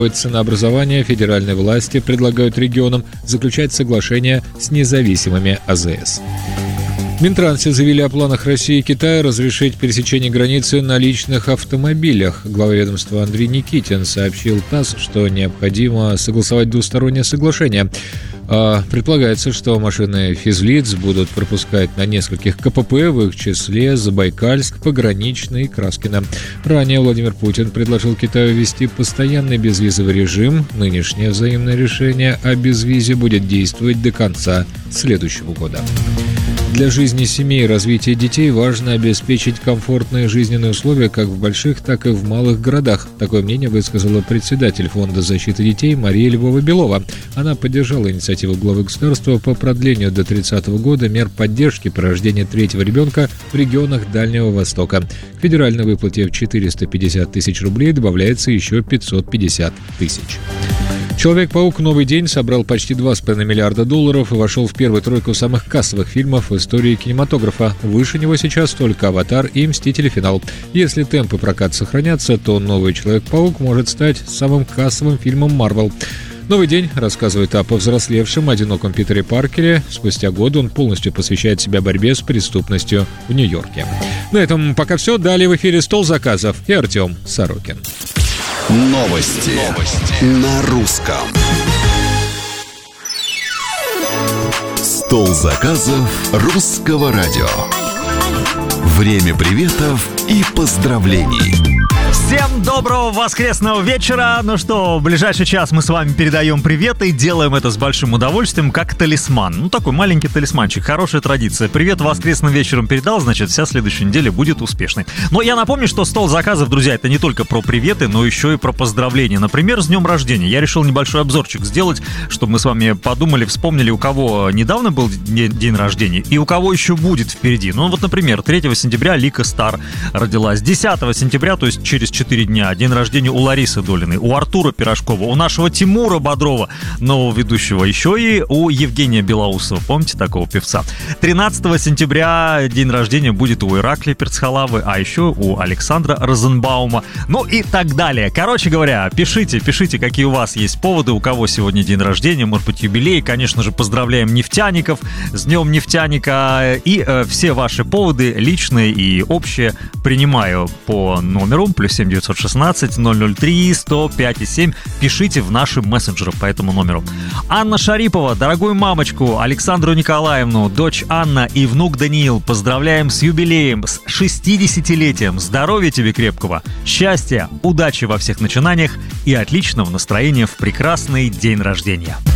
Ценообразования федеральные власти предлагают регионам заключать соглашения с независимыми АЗС. В Минтрансе заявили о планах России и Китая разрешить пересечение границы на личных автомобилях. Глава ведомства Андрей Никитин сообщил ТАСС, что необходимо согласовать двустороннее соглашение. Предполагается, что машины физлиц будут пропускать на нескольких КПП, в их числе Забайкальск, Пограничный, Краскино. Ранее Владимир Путин предложил Китаю ввести постоянный безвизовый режим. Нынешнее взаимное решение о безвизе будет действовать до конца следующего года. Для жизни семьи и развития детей важно обеспечить комфортные жизненные условия как в больших, так и в малых городах. Такое мнение высказала председатель Фонда защиты детей Мария Львова-Белова. Она поддержала инициативу главы государства по продлению до 30 года мер поддержки при рождении третьего ребенка в регионах Дальнего Востока. К федеральной выплате в 450 тысяч рублей добавляется еще 550 тысяч. «Человек-паук. Новый день» собрал почти $2,5 миллиарда и вошел в первую тройку самых кассовых фильмов в истории кинематографа. Выше него сейчас только «Аватар» и «Мстители. Финал». Если темпы проката сохранятся, то «Новый Человек-паук» может стать самым кассовым фильмом Marvel. «Новый день» рассказывает о повзрослевшем, одиноком Питере Паркере. Спустя годы он полностью посвящает себя борьбе с преступностью в Нью-Йорке. На этом пока все. Далее в эфире «Стол заказов» и Артем Сорокин. Новости на русском. Стол заказов русского радио. Время приветов и поздравлений. Всем доброго воскресного вечера. Ну что, в ближайший час мы с вами передаем привет и делаем это с большим удовольствием, как талисман. Ну, такой маленький талисманчик, хорошая традиция. Привет воскресным вечером передал, значит, вся следующая неделя будет успешной. Но я напомню, что стол заказов, друзья, это не только про приветы, но еще и про поздравления. Например, с днем рождения. Я решил небольшой обзорчик сделать, чтобы мы с вами подумали, вспомнили, у кого недавно был день рождения и у кого еще будет впереди. Ну, вот, например, 3 сентября Лика Стар родилась. 10 сентября, то есть через 4 дня, день рождения у Ларисы Долиной, у Артура Пирожкова, у нашего Тимура Бодрова, нового ведущего, еще и у Евгения Белоусова, помните такого певца. 13 сентября день рождения будет у Ираклия Перцхалавы, а еще у Александра Розенбаума, ну и так далее. Короче говоря, пишите, какие у вас есть поводы, у кого сегодня день рождения, может быть, юбилей. Конечно же, поздравляем нефтяников с Днем нефтяника, и все ваши поводы, личные и общие, принимаю по номеру +7 916 003 105 7. Пишите в наши мессенджеры по этому номеру. Анна Шарипова, дорогую мамочку Александру Николаевну, дочь Анна и внук Даниил поздравляем с юбилеем, с 60-летием. Здоровья тебе крепкого, счастья, удачи во всех начинаниях и отличного настроения в прекрасный день рождения.